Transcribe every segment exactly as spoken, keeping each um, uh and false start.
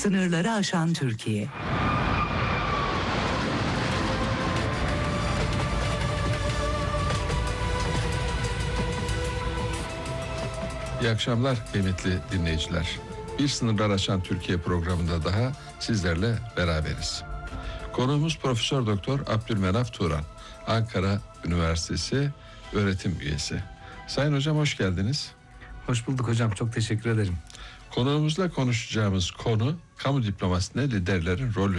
Sınırları aşan Türkiye. İyi akşamlar kıymetli dinleyiciler. Bir Sınırlar Aşan Türkiye programında daha sizlerle beraberiz. Konuğumuz Profesör Doktor Abdülmenaf Turan, Ankara Üniversitesi öğretim üyesi. Sayın hocam hoş geldiniz. Hoş bulduk hocam, çok teşekkür ederim. Konuğumuzla konuşacağımız konu kamu diplomasisinde liderlerin rolü.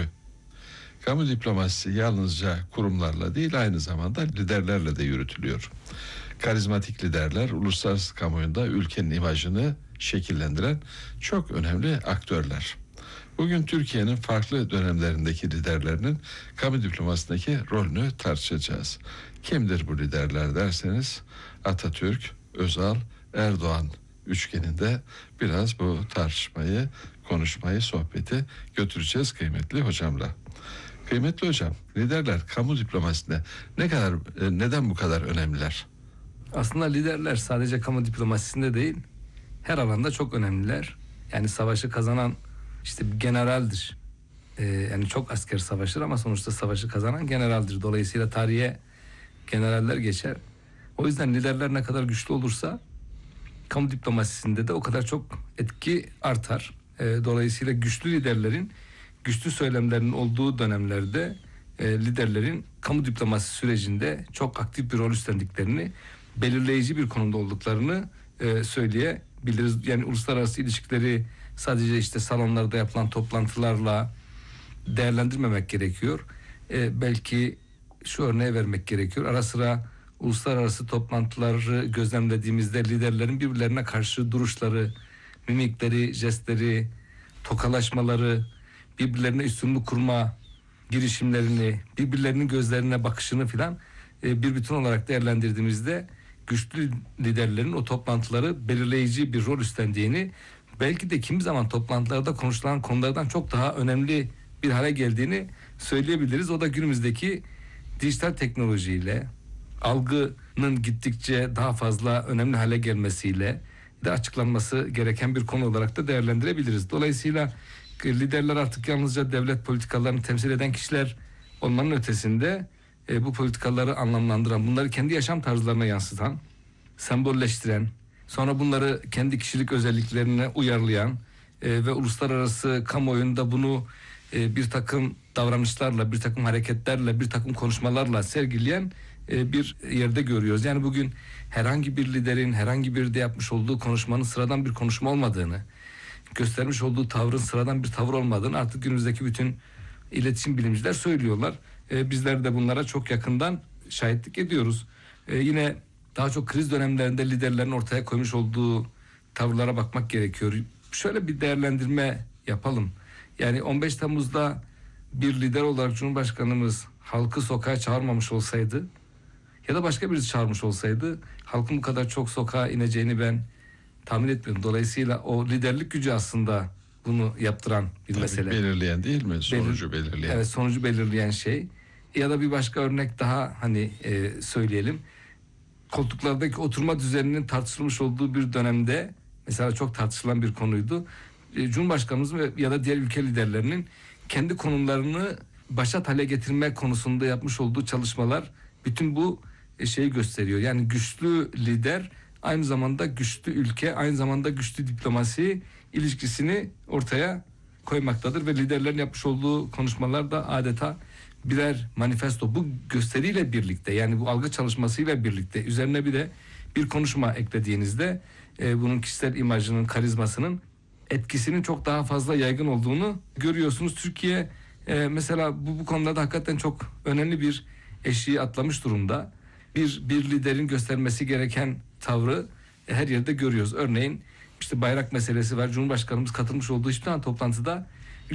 Kamu diplomasisi yalnızca kurumlarla değil, aynı zamanda liderlerle de yürütülüyor. Karizmatik liderler uluslararası kamuoyunda ülkenin imajını şekillendiren çok önemli aktörler. Bugün Türkiye'nin farklı dönemlerindeki liderlerinin kamu diplomasisindeki rolünü tartışacağız. Kimdir bu liderler derseniz Atatürk, Özal, Erdoğan üçgeninde biraz bu tartışmayı, konuşmayı, sohbeti götüreceğiz kıymetli hocamla. Kıymetli hocam, liderler kamu diplomasisinde ne kadar, neden bu kadar önemliler? Aslında liderler sadece kamu diplomasisinde değil, her alanda çok önemliler. Yani savaşı kazanan işte bir generaldir. Ee, yani çok asker savaşır ama sonuçta savaşı kazanan generaldir. Dolayısıyla tarihe generaller geçer. O yüzden liderler ne kadar güçlü olursa kamu diplomasisinde de o kadar çok etki artar. Ee, dolayısıyla güçlü liderlerin, güçlü söylemlerin olduğu dönemlerde e, liderlerin kamu diplomasi sürecinde çok aktif bir rol üstlendiklerini, belirleyici bir konumda olduklarını e, söyleyebiliriz. Yani uluslararası ilişkileri sadece işte salonlarda yapılan toplantılarla değerlendirmemek gerekiyor. E, belki şu örneği vermek gerekiyor. Ara sıra uluslararası toplantıları gözlemlediğimizde liderlerin birbirlerine karşı duruşları, mimikleri, jestleri, tokalaşmaları, birbirlerine üstünlük kurma girişimlerini, birbirlerinin gözlerine bakışını filan e, bir bütün olarak değerlendirdiğimizde güçlü liderlerin o toplantıları belirleyici bir rol üstlendiğini, belki de kimi zaman toplantılarda konuşulan konulardan çok daha önemli bir hale geldiğini söyleyebiliriz. O da günümüzdeki dijital teknolojiyle, algının gittikçe daha fazla önemli hale gelmesiyle de açıklanması gereken bir konu olarak da değerlendirebiliriz. Dolayısıyla liderler artık yalnızca devlet politikalarını temsil eden kişiler olmanın ötesinde e, bu politikaları anlamlandıran, bunları kendi yaşam tarzlarına yansıtan, sembolleştiren, sonra bunları kendi kişilik özelliklerine uyarlayan e, ve uluslararası kamuoyunda bunu e, bir takım davranışlarla, bir takım hareketlerle, bir takım konuşmalarla sergileyen e, bir yerde görüyoruz. Yani bugün herhangi bir liderin herhangi bir de yapmış olduğu konuşmanın sıradan bir konuşma olmadığını, göstermiş olduğu tavrın sıradan bir tavır olmadığını artık günümüzdeki bütün iletişim bilimciler söylüyorlar. Ee, bizler de bunlara çok yakından şahitlik ediyoruz. Ee, yine daha çok kriz dönemlerinde liderlerin ortaya koymuş olduğu tavırlara bakmak gerekiyor. Şöyle bir değerlendirme yapalım. Yani on beş Temmuz'da bir lider olarak Cumhurbaşkanımız halkı sokağa çağırmamış olsaydı ya da başka birisi çağırmış olsaydı halkın bu kadar çok sokağa ineceğini ben tahmin etmiyorum. Dolayısıyla o liderlik gücü aslında bunu yaptıran bir Tabii mesele. Belirleyen değil mi? Sonucu Belir- belirleyen. Evet, sonucu belirleyen şey. Ya da bir başka örnek daha hani e, söyleyelim. Koltuklardaki oturma düzeninin tartışılmış olduğu bir dönemde, mesela çok tartışılan bir konuydu. E, Cumhurbaşkanımız ve ya da diğer ülke liderlerinin kendi konumlarını başat hale getirme konusunda yapmış olduğu çalışmalar bütün bu e, şeyi gösteriyor. Yani güçlü lider aynı zamanda güçlü ülke, aynı zamanda güçlü diplomasi ilişkisini ortaya koymaktadır ve liderlerin yapmış olduğu konuşmalar da adeta birer manifesto. Bu gösteriyle birlikte, yani bu algı çalışmasıyla birlikte üzerine bir de bir konuşma eklediğinizde e, bunun kişisel imajının, karizmasının etkisinin çok daha fazla yaygın olduğunu görüyorsunuz. Türkiye e, mesela bu, bu konuda da hakikaten çok önemli bir eşiği atlamış durumda. Bir, bir liderin göstermesi gereken tavrı e, her yerde görüyoruz. Örneğin işte bayrak meselesi var. Cumhurbaşkanımız katılmış olduğu hiçbir tane toplantıda